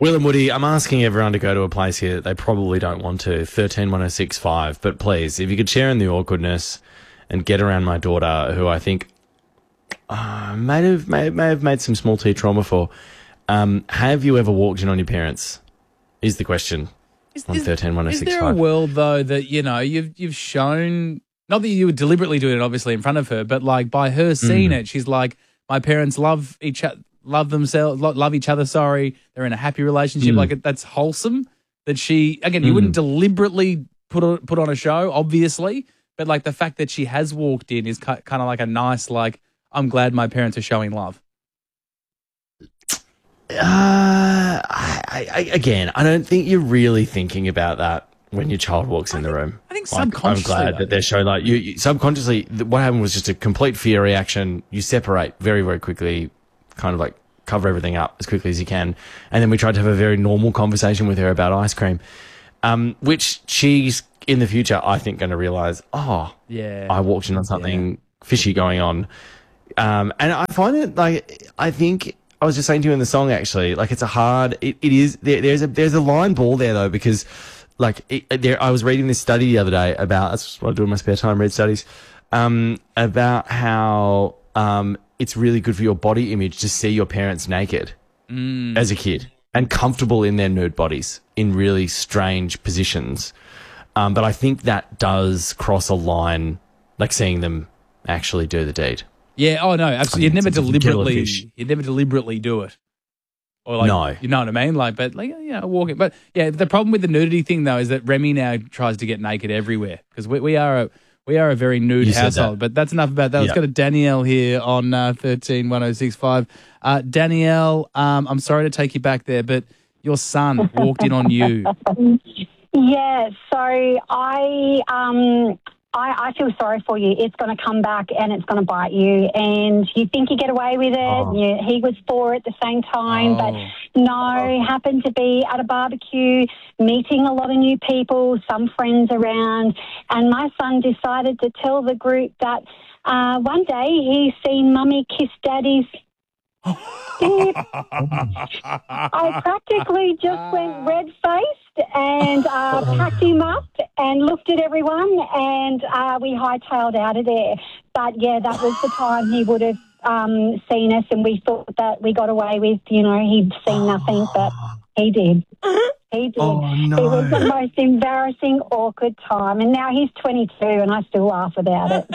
Will and Woody, I'm asking everyone to go to a place here that they probably don't want to, 131065. But please, if you could share in the awkwardness and get around my daughter, who I think may have made some small T trauma for. Have you ever walked in on your parents? Is the question on 131065. Is there a world though that you've shown, not that you were deliberately doing it, obviously in front of her, but like by her seeing it, she's like, my parents love each other. Sorry, they're in a happy relationship. Like that's wholesome. That she again, you wouldn't deliberately put on a show, obviously, but like the fact that she has walked in is kind of like a nice, like, I'm glad my parents are showing love. I don't think you're really thinking about that when your child walks in the room. I think subconsciously. I'm glad that they're showing, like, you subconsciously, what happened was just a complete fear reaction. You separate very, very quickly, kind of like cover everything up as quickly as you can. And then we tried to have a very normal conversation with her about ice cream, which she's, in the future, I think, going to realise, I walked in on something fishy going on. And I find it, like, I think, I was just saying to you in the song, actually, like, it's it is, there's a line ball there, though, because, like, I was reading this study the other day about, that's what I do in my spare time, read studies, about how it's really good for your body image to see your parents naked as a kid and comfortable in their nude bodies in really strange positions. But I think that does cross a line, like seeing them actually do the deed. Yeah. Oh no, absolutely. You'd never deliberately do it. Or like, no. You know what I mean? Like, but like, walking. But yeah, the problem with the nudity thing though is that Remy now tries to get naked everywhere because we are a very nude household. But that's enough about that. Let's go to Danielle here on 131065. Danielle, I'm sorry to take you back there, but your son walked in on you. Yeah, so I feel sorry for you. It's going to come back and it's going to bite you. And you think you get away with it. Oh. He was for it at the same time. But no, happened to be at a barbecue, meeting a lot of new people, some friends around. And my son decided to tell the group that one day he's seen Mummy kiss Daddy's. I practically just went red-faced and packed him up and looked at everyone and we hightailed out of there. But, yeah, that was the time he would have seen us and we thought that we got away with, he'd seen nothing, but he did. He did. Oh, no. It was the most embarrassing, awkward time. And now he's 22 and I still laugh about it.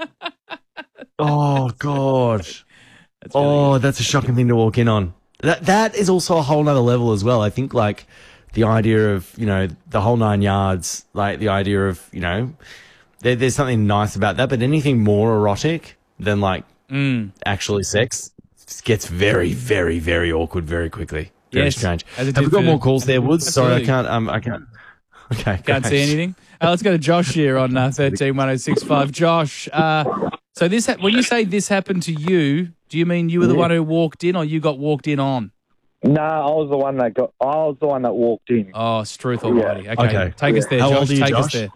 Oh, God. That's a shocking thing to walk in on. That is also a whole nother level as well. I think, like, the idea of, the whole 9 yards, like the idea of, there's something nice about that, but anything more erotic than, like, actually sex gets very, very, very awkward very quickly. Very strange. Have we got more calls there, Woods? Sorry, I can't. Okay. Can't see anything. Let's go to Josh here on 131065. Josh, so when you say this happened to you, do you mean you were the one who walked in or you got walked in on? No, I was the one that walked in. Oh, Struth almighty. Yeah. Okay. Take us there, How Josh. old are you, Take us Josh? there.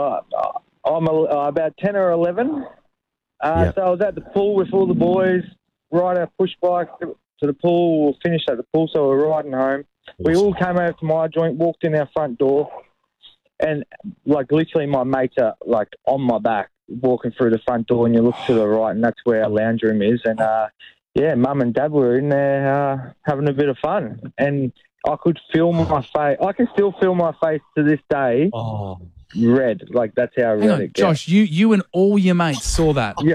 I'm about 10 or 11. So I was at the pool with all the boys, ride our push bike to the pool. We'll finish at the pool, so we're riding home. Awesome. We all came over to my joint, walked in our front door, and, like, literally my mates are, like, on my back walking through the front door, and you look to the right, and that's where our lounge room is. And, Mum and Dad were in there having a bit of fun. And I could feel my face. I can still feel my face to this day. Red. Like, that's how red it gets. Josh, you and all your mates saw that. Yeah.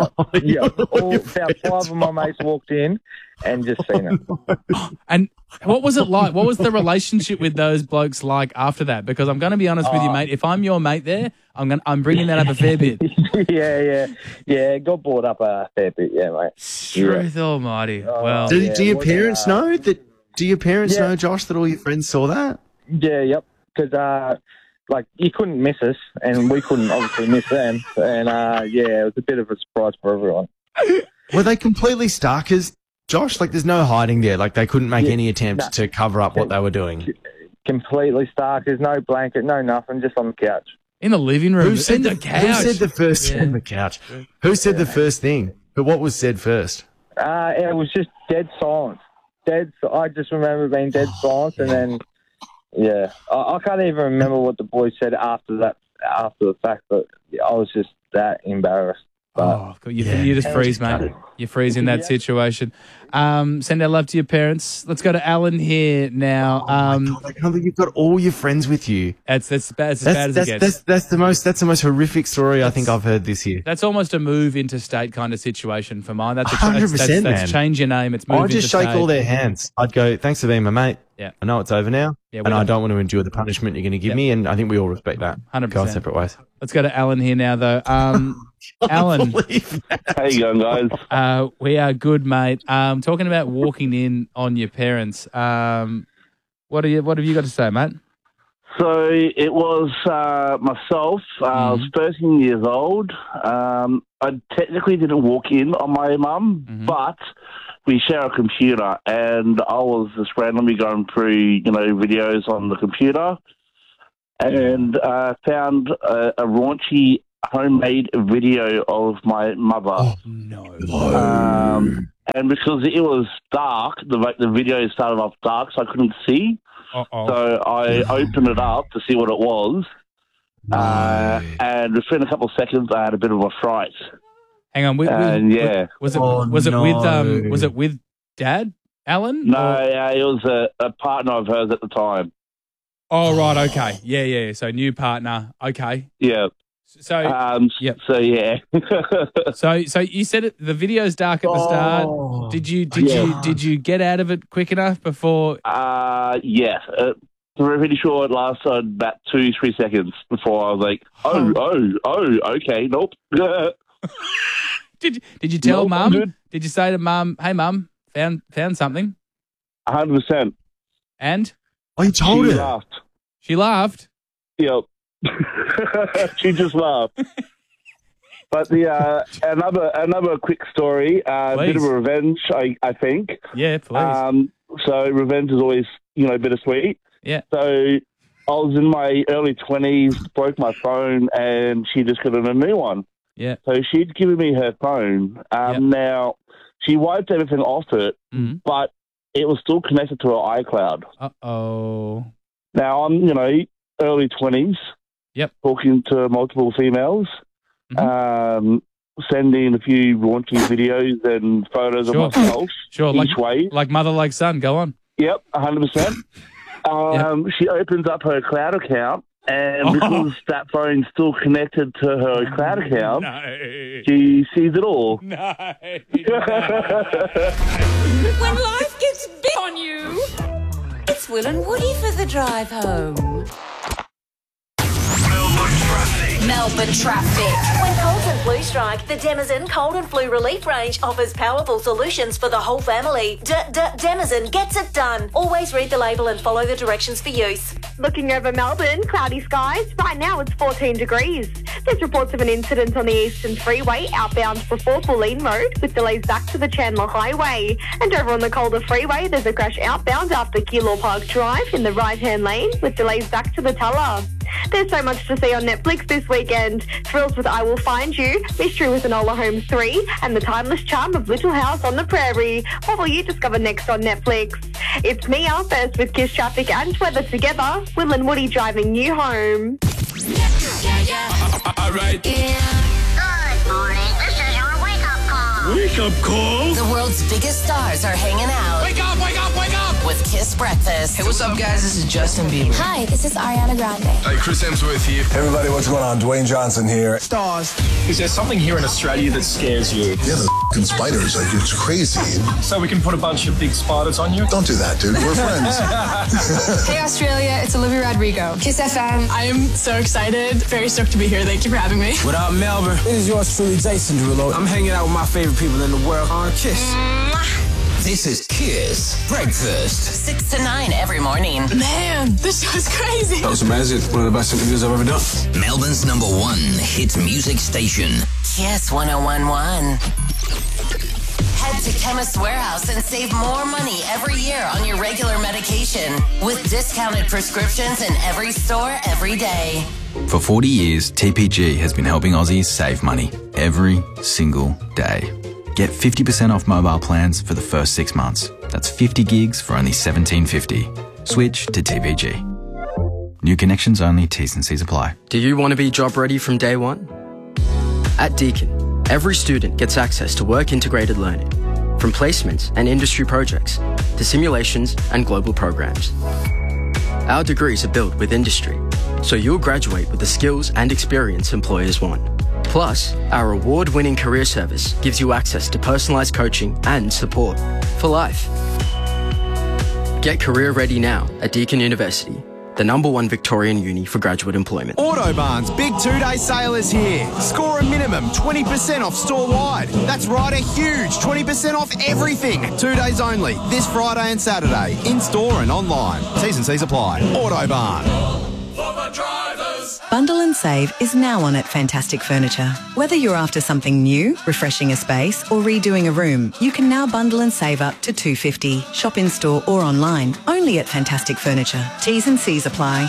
About 5 of my mates walked in and just seen it. And what was it like? What was the relationship with those blokes like after that? Because I'm going to be honest with you, mate. If I'm your mate there, I'm bringing that up a fair bit. Yeah. It got brought up a fair bit, mate. Truth almighty. Well, do your parents know that? Do your parents know, Josh, that all your friends saw that? Yeah, yep. Because you couldn't miss us, and we couldn't obviously miss them. And it was a bit of a surprise for everyone. Were they completely starkers, Josh? Like, there's no hiding there. Like, they couldn't make any attempt to cover up what they were doing. Completely starkers, no blanket, no nothing, just on the couch. In the living room, Who said the couch. Who said the first on the couch? Who said the first thing? But what was said first? It was just dead silence. dead. So I just remember being dead silent, and then I can't even remember what the boys said after the fact. But I was just that embarrassed. But, you just freeze, mate. You freeze in that situation. Send our love to your parents. Let's go to Alan here now. I can't believe you've got all your friends with you. That's as bad as it gets. That's the most horrific story I think I've heard this year. That's almost a move interstate kind of situation for mine. That's 100%, man. That's change your name. It's move I'd just interstate. shake all their hands. I'd go, thanks for being my mate. Yeah. I know it's over now, and I don't want to endure the punishment you're going to give me, and I think we all respect that. 100%. Go our separate ways. Let's go to Alan here now, though. Alan, how you going, guys? we are good, mate. Talking about walking in on your parents. What have you got to say, mate? So it was myself. I was 13 years old. I technically didn't walk in on my mum, but we share a computer, and I was just randomly going through, videos on the computer, and found a raunchy homemade video of my mother. Oh, no. And because it was dark, the video started off dark, so I couldn't see. Uh-oh. So I opened it up to see what it was, and within a couple of seconds, I had a bit of a fright. Hang on, was it with Dad, Alan? No, it was a partner of hers at the time. Oh, right, okay, yeah. So new partner, okay, yeah. So yep. So yeah. so you said the video's dark at the start. Did you get out of it quick enough before? Yeah. I'm pretty sure it lasted about 2-3 seconds before I was like, okay, nope. Did you tell Mum? Did you say to Mum, hey Mum, found something? 100%. And? Oh, you told her. Laughed. She laughed? Yep. She just laughed. But the another quick story, a bit of a revenge, I think. Yeah, please. So revenge is always, bittersweet. Yeah. So I was in my early 20s, broke my phone, and she just got a new one. Yeah. So she'd given me her phone. Now, she wiped everything off it, but it was still connected to her iCloud. Uh-oh. Now, I'm, early 20s. Yep. Talking to multiple females, sending a few raunchy videos and photos of myself. Sure, each way. Like mother, like son. Go on. Yep, 100%. She opens up her cloud account, and because that phone's still connected to her cloud account, she sees it all. No. When life gets big on you, it's Will and Woody for the drive home. Melbourne traffic. When colds and flu strike, the Denizen Cold and Flu Relief range offers powerful solutions for the whole family. Denizen gets it done. Always read the label and follow the directions for use. Looking over Melbourne, cloudy skies. Right now it's 14 degrees. There's reports of an incident on the Eastern Freeway outbound before Bulleen Road with delays back to the Chandler Highway. And over on the Calder Freeway, there's a crash outbound after Keilor Park Drive in the right-hand lane with delays back to the Tulla. There's so much to see on Netflix this weekend. Thrills with I Will Find You, Mystery with Enola Holmes 3, and the timeless charm of Little House on the Prairie. What will you discover next on Netflix? It's Mia, first with Kiss Traffic and Weather together. Will and Woody driving you home. All right. Good morning. This is your wake-up call. Wake-up call? The world's biggest stars are hanging out. Wake up, wake up, wake up! With Kiss Breakfast. Hey, what's up, guys? This is Justin Bieber. Hi, this is Ariana Grande. Hey, Chris Hemsworth here. Hey, everybody, what's going on? Dwayne Johnson here. Stars. Is there something here in Australia that scares you? Yeah, the f***ing spiders. Like, it's crazy. So we can put a bunch of big spiders on you? Don't do that, dude. We're friends. Hey, Australia. It's Olivia Rodrigo. Kiss FM. I am so excited. Very stoked to be here. Thank you for having me. What up, Melbourne? This is yours truly, Jason Derulo. I'm hanging out with my favorite people in the world on Kiss. This is Kiss Breakfast. 6 to 9 every morning. Man, this show's crazy. That was amazing. One of the best interviews I've ever done. Melbourne's #1 hit music station. Kiss 101.1. Head to Chemist Warehouse and save more money every year on your regular medication with discounted prescriptions in every store every day. For 40 years, TPG has been helping Aussies save money every single day. Get 50% off mobile plans for the first 6 months. That's 50 gigs for only $17.50. Switch to TPG. New connections only, T's and C's apply. Do you want to be job ready from day one? At Deakin, every student gets access to work-integrated learning, from placements and industry projects to simulations and global programs. Our degrees are built with industry, so you'll graduate with the skills and experience employers want. Plus, our award-winning career service gives you access to personalised coaching and support for life. Get career ready now at Deakin University, the #1 Victorian uni for graduate employment. Autobarn's big 2-day sale is here. Score a minimum 20% off store-wide. That's right, a huge 20% off everything. 2 days only, this Friday and Saturday, in-store and online. T's and C's apply. Autobarn. Bundle and save is now on at Fantastic Furniture. Whether you're after something new, refreshing a space or redoing a room, you can now bundle and save up to $250. Shop in store or online, only at Fantastic Furniture. T's and C's apply.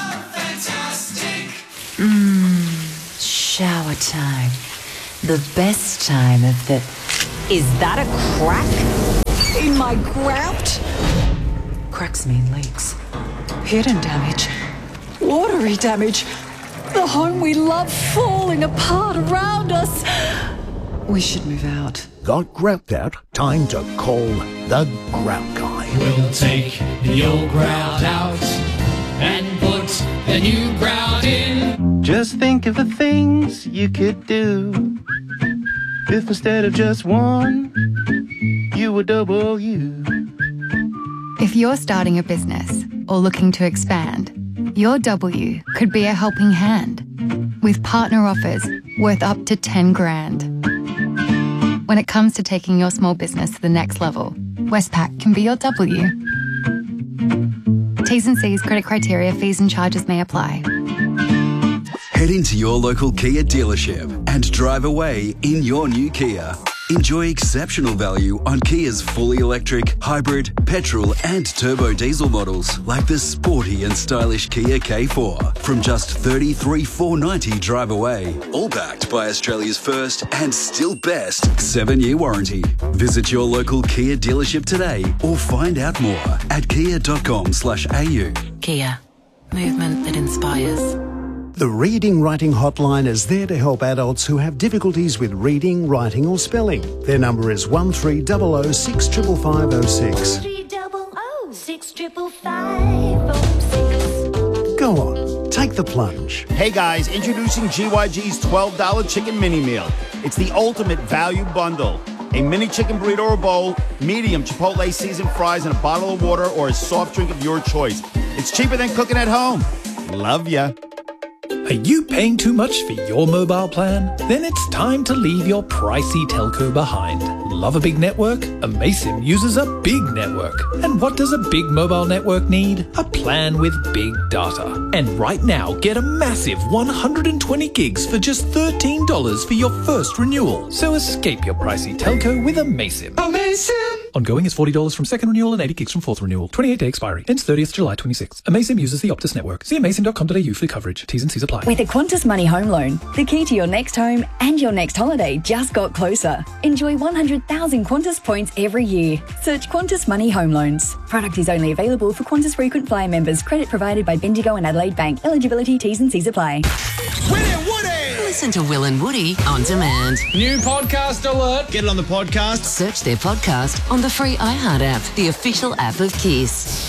Shower time. The best time of the... Is that a crack in my grout? Cracks mean leaks. Hidden damage. Watery damage. The home we love falling apart around us. We should move out. Got grout out? Time to call the Grout Guy. We'll take the old grout out and put the new grout in. Just think of the things you could do if instead of just one, you were double you. If you're starting a business or looking to expand, your W could be a helping hand with partner offers worth up to 10 grand. When it comes to taking your small business to the next level, Westpac can be your W. T's and C's, credit criteria, fees and charges may apply. Head into your local Kia dealership and drive away in your new Kia. Enjoy exceptional value on Kia's fully electric, hybrid, petrol and turbo diesel models like the sporty and stylish Kia K4 from just $33,490 drive away. All backed by Australia's first and still best 7-year warranty. Visit your local Kia dealership today or find out more at kia.com/au. Kia. Movement that inspires. The Reading Writing Hotline is there to help adults who have difficulties with reading, writing or spelling. Their number is 1300 65506. 300 65506. Go on, take the plunge. Hey guys, introducing GYG's $12 chicken mini meal. It's the ultimate value bundle. A mini chicken burrito or bowl, medium Chipotle seasoned fries and a bottle of water or a soft drink of your choice. It's cheaper than cooking at home. Love ya. Are you paying too much for your mobile plan? Then it's time to leave your pricey telco behind. Love a big network? Amaysim uses a big network. And what does a big mobile network need? A plan with big data. And right now, get a massive 120 gigs for just $13 for your first renewal. So escape your pricey telco with Amaysim. Amaysim! Ongoing is $40 from second renewal and 80 gigs from fourth renewal. 28-day expiry. Ends 30th July 26. Amaysim uses the Optus network. See amaysim.com.au for coverage. T's and C's apply. With a Qantas Money home loan, the key to your next home and your next holiday just got closer. Enjoy 100,000 Qantas points every year. Search Qantas Money Home Loans. Product is only available for Qantas Frequent Flyer members. Credit provided by Bendigo and Adelaide Bank. Eligibility, T's and C's apply. Listen to Will and Woody on demand. New podcast alert. Get it on the podcast. Search their podcast on the free iHeart app, the official app of Kiss.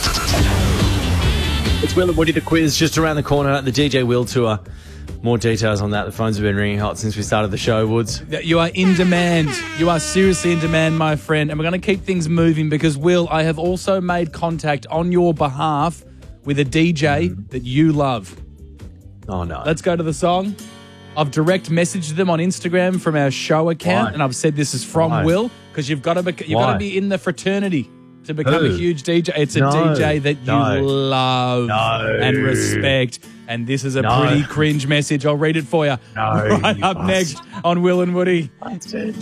It's Will and Woody, the quiz just around the corner at the DJ Will Tour. More details on that. The phones have been ringing hot since we started the show, Woods. You are in demand. You are seriously in demand, my friend. And we're going to keep things moving because, Will, I have also made contact on your behalf with a DJ that you love. Oh, no. Let's go to the song. I've direct messaged them on Instagram from our show account, Why? and I've said this is from Why? Will because you've got to be in the fraternity to become Who? a huge DJ. It's a DJ that you love and respect. And this is a pretty cringe message. I'll read it for you. Right up next on Will and Woody.